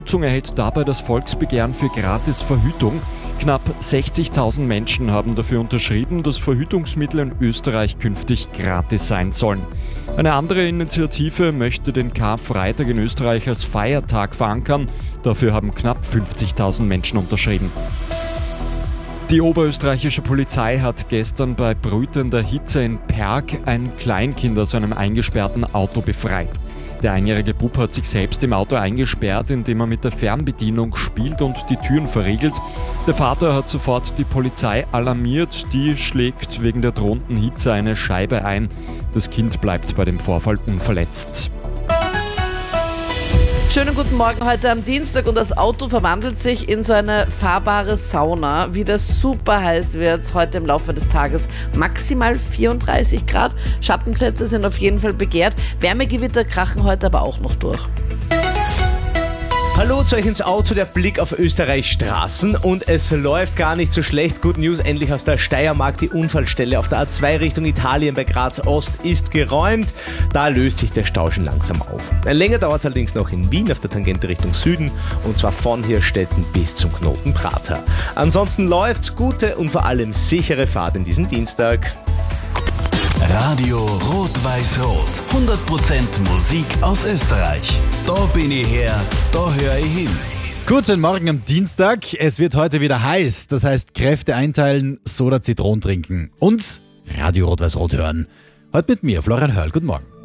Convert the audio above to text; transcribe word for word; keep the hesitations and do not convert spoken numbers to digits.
Unterstützung erhält dabei das Volksbegehren für Gratisverhütung. Knapp sechzigtausend Menschen haben dafür unterschrieben, dass Verhütungsmittel in Österreich künftig gratis sein sollen. Eine andere Initiative möchte den Karfreitag in Österreich als Feiertag verankern. Dafür haben knapp fünfzigtausend Menschen unterschrieben. Die oberösterreichische Polizei hat gestern bei brütender Hitze in Perg ein Kleinkind aus einem eingesperrten Auto befreit. Der einjährige Bub hat sich selbst im Auto eingesperrt, indem er mit der Fernbedienung spielt und die Türen verriegelt. Der Vater hat sofort die Polizei alarmiert, die schlägt wegen der drohenden Hitze eine Scheibe ein. Das Kind bleibt bei dem Vorfall unverletzt. Schönen guten Morgen heute am Dienstag und das Auto verwandelt sich in so eine fahrbare Sauna. Wieder super heiß wird es heute im Laufe des Tages. Maximal vierunddreißig Grad. Schattenplätze sind auf jeden Fall begehrt. Wärmegewitter krachen heute aber auch noch durch. Hallo zu euch ins Auto, der Blick auf Österreichs Straßen und es läuft gar nicht so schlecht. Good News, endlich aus der Steiermark. Die Unfallstelle auf der A zwei Richtung Italien bei Graz Ost ist geräumt. Da löst sich der Stau schon langsam auf. Länger dauert es allerdings noch in Wien auf der Tangente Richtung Süden und zwar von Hirstetten bis zum Knoten Prater. Ansonsten läuft's, gute und vor allem sichere Fahrt in diesen Dienstag. Radio Rot-Weiß-Rot. hundert Prozent Musik aus Österreich. Da bin ich her, da höre ich hin. Guten Morgen am Dienstag. Es wird heute wieder heiß. Das heißt, Kräfte einteilen, Soda Zitron trinken und Radio Rot-Weiß-Rot hören. Heute mit mir, Florian Hörl. Guten Morgen.